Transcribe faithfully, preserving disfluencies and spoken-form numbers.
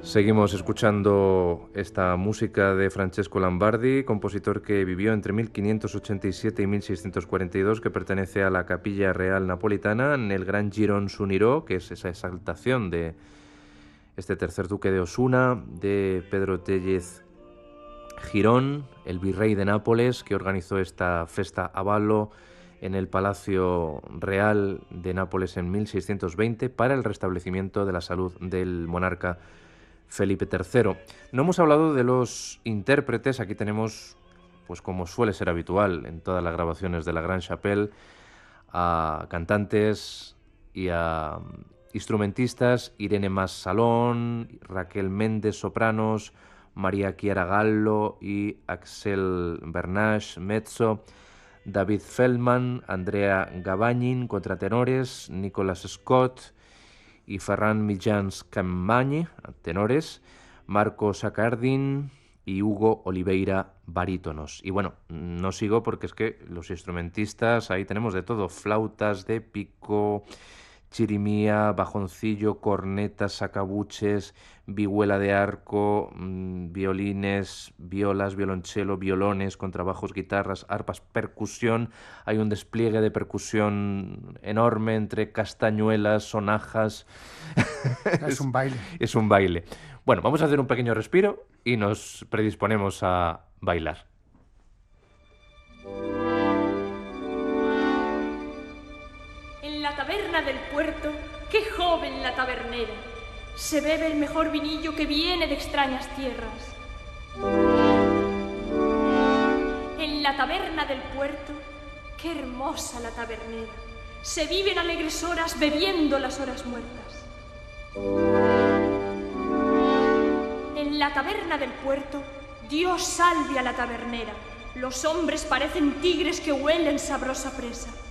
Seguimos escuchando esta música de Francesco Lambardi, compositor que vivió entre mil quinientos ochenta y siete y mil seiscientos cuarenta y dos, que pertenece a la Capilla Real Napolitana en el Gran Girón Suniró, que es esa exaltación de este tercer duque de Osuna, de Pedro Tellez Girón, el virrey de Nápoles, que organizó esta festa a ballo en el Palacio Real de Nápoles en mil seiscientos veinte para el restablecimiento de la salud del monarca Felipe tercero. No hemos hablado de los intérpretes. Aquí tenemos, pues como suele ser habitual en todas las grabaciones de la Gran Chapelle, a cantantes y a instrumentistas: Irene Mas Salón, Raquel Méndez, sopranos, María Chiara Gallo y Axel Bernache, mezzo, David Feldman, Andrea Gavagnin, contratenores, Nicolas Scott y Ferran Mitjans Campmany, tenores, Marco Sacardin y Hugo Oliveira, barítonos. Y bueno, no sigo porque es que los instrumentistas, ahí tenemos de todo: flautas de pico, chirimía, bajoncillo, cornetas, sacabuches, vihuela de arco, mmm, violines, violas, violonchelo, violones, contrabajos, guitarras, arpas, percusión. Hay un despliegue de percusión enorme entre castañuelas, sonajas. Es un baile. Es un baile. Bueno, vamos a hacer un pequeño respiro y nos predisponemos a bailar. En la taberna del puerto, qué joven la tabernera, se bebe el mejor vinillo que viene de extrañas tierras. En la taberna del puerto, qué hermosa la tabernera, se viven alegres horas bebiendo las horas muertas. En la taberna del puerto, Dios salve a la tabernera, los hombres parecen tigres que huelen sabrosa presa.